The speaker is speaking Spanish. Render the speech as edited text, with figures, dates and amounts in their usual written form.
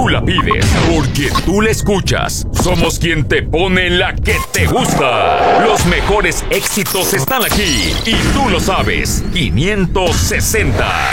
tú la pides, porque tú la escuchas. Somos quien te pone la que te gusta. Los mejores éxitos están aquí y tú lo sabes. 560.